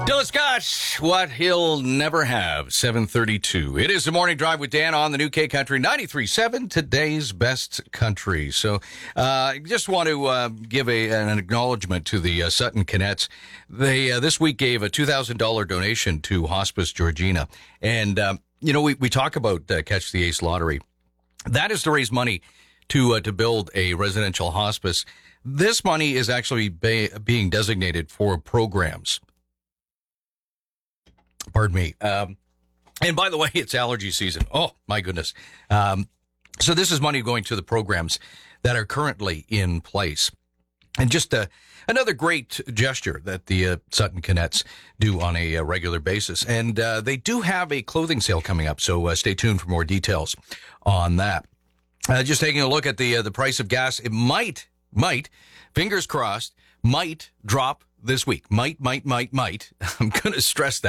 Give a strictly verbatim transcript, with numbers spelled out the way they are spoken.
Dylan Scott, what he'll never have, seven thirty-two. It is the Morning Drive with Dan on the new K Country ninety-three point seven, today's best country. So I uh, just want to uh, give a, an acknowledgement to the uh, Sutton Canettes. They uh, this week gave a two thousand dollars donation to Hospice Georgina. And, um, you know, we, we talk about uh, Catch the Ace Lottery. That is to raise money to uh, to build a residential hospice. This money is actually ba- being designated for programs. Pardon me. Um, and by the way, it's allergy season. Oh, my goodness. Um, so this is money going to the programs that are currently in place. And just uh, another great gesture that the uh, Sutton Canettes do on a, a regular basis. And uh, they do have a clothing sale coming up, so uh, stay tuned for more details on that. Uh, just taking a look at the uh, the price of gas, it might, might, fingers crossed, might drop this week. Might, might, might, might. I'm going to stress that.